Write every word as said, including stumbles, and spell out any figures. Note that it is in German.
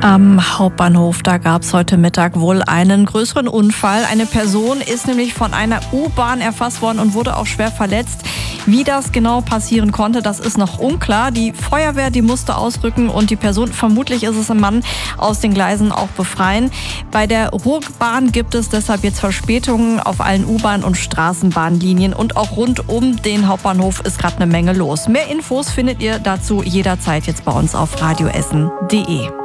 Am Hauptbahnhof, da gab es heute Mittag wohl einen größeren Unfall. Eine Person ist nämlich von einer U-Bahn erfasst worden und wurde auch schwer verletzt. Wie das genau passieren konnte, das ist noch unklar. Die Feuerwehr, die musste ausrücken und die Person, vermutlich ist es ein Mann, aus den Gleisen auch befreien. Bei der Ruhrbahn gibt es deshalb jetzt Verspätungen auf allen U-Bahn- und Straßenbahnlinien und auch rund um den Hauptbahnhof ist gerade eine Menge los. Mehr Infos findet ihr dazu jederzeit jetzt bei uns auf radioessen punkt de.